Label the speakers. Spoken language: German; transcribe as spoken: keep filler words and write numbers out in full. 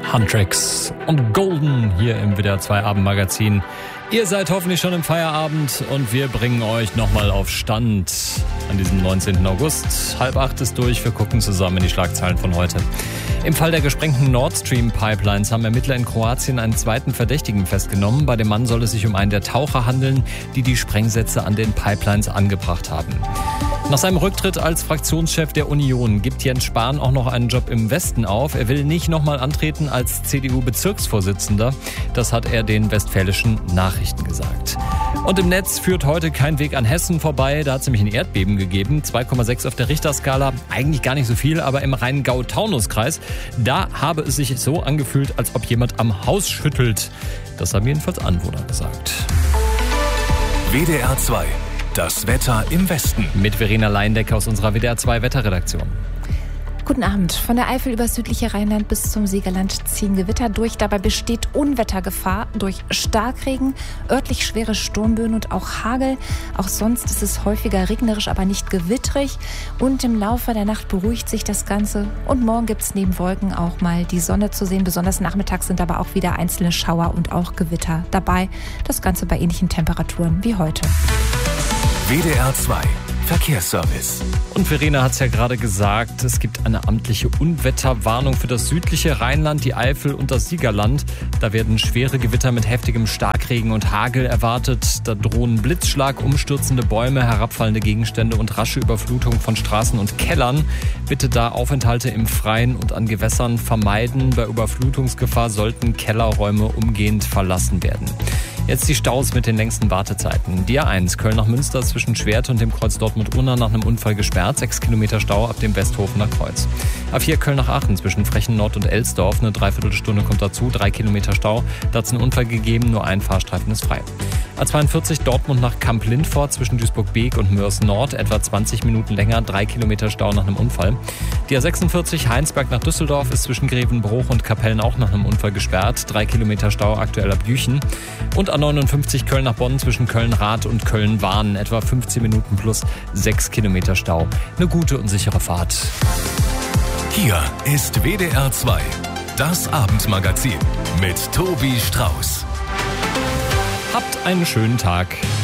Speaker 1: Huntrix und Golden hier im W D R zwei Abendmagazin. Ihr seid hoffentlich schon im Feierabend und wir bringen euch nochmal auf Stand an diesem neunzehnten August. Halb acht ist durch, wir gucken zusammen in die Schlagzeilen von heute. Im Fall der gesprengten Nord Stream Pipelines haben Ermittler in Kroatien einen zweiten Verdächtigen festgenommen. Bei dem Mann soll es sich um einen der Taucher handeln, die die Sprengsätze an den Pipelines angebracht haben. Nach seinem Rücktritt als Fraktionschef der Union gibt Jens Spahn auch noch einen Job im Westen auf. Er will nicht nochmal antreten als C D U-Bezirksvorsitzender. Das hat er den Westfälischen Nachrichten gesagt. Und im Netz führt heute kein Weg an Hessen vorbei. Da hat es nämlich ein Erdbeben gegeben. zwei Komma sechs auf der Richterskala. Eigentlich gar nicht so viel, aber im Rheingau-Taunus-Kreis, da habe es sich so angefühlt, als ob jemand am Haus schüttelt. Das haben jedenfalls Anwohner gesagt.
Speaker 2: W D R zwei. Das Wetter im Westen.
Speaker 1: Mit Verena Leindecker aus unserer W D R zwei Wetterredaktion.
Speaker 3: Guten Abend. Von der Eifel über südliche Rheinland bis zum Siegerland ziehen Gewitter durch. Dabei besteht Unwettergefahr durch Starkregen, örtlich schwere Sturmböen und auch Hagel. Auch sonst ist es häufiger regnerisch, aber nicht gewittrig. Und im Laufe der Nacht beruhigt sich das Ganze. Und morgen gibt es neben Wolken auch mal die Sonne zu sehen. Besonders nachmittags sind aber auch wieder einzelne Schauer und auch Gewitter dabei. Das Ganze bei ähnlichen Temperaturen wie heute.
Speaker 2: W D R zwei Verkehrsservice.
Speaker 1: Und Verena hat es ja gerade gesagt, es gibt eine amtliche Unwetterwarnung für das südliche Rheinland, die Eifel und das Siegerland. Da werden schwere Gewitter mit heftigem Starkregen und Hagel erwartet. Da drohen Blitzschlag, umstürzende Bäume, herabfallende Gegenstände und rasche Überflutung von Straßen und Kellern. Bitte da Aufenthalte im Freien und an Gewässern vermeiden. Bei Überflutungsgefahr sollten Kellerräume umgehend verlassen werden. Jetzt die Staus mit den längsten Wartezeiten. Die A eins Köln nach Münster zwischen Schwerte und dem Kreuz Dortmund-Unna nach einem Unfall gesperrt. sechs Kilometer Stau ab dem Westhofener Kreuz. A vier Köln nach Aachen zwischen Frechen Nord und Elsdorf. Eine Dreiviertelstunde kommt dazu. drei Kilometer Stau. Da hat es einen Unfall gegeben. Nur ein Fahrstreifen ist frei. A zweiundvierzig Dortmund nach Kamp-Lindfort zwischen Duisburg-Beek und Mörs Nord. Etwa zwanzig Minuten länger. drei Kilometer Stau nach einem Unfall. Die A sechsundvierzig Heinsberg nach Düsseldorf ist zwischen Grevenbruch und Kapellen auch nach einem Unfall gesperrt. drei Kilometer Stau aktuell ab Jüchen. Und A neunundfünfzig Köln nach Bonn zwischen Köln-Rath und Köln-Wahn. Etwa fünfzehn Minuten plus sechs Kilometer Stau. Eine gute und sichere Fahrt.
Speaker 2: Hier ist W D R zwei. Das Abendmagazin mit Tobi Strauß.
Speaker 1: Habt einen schönen Tag.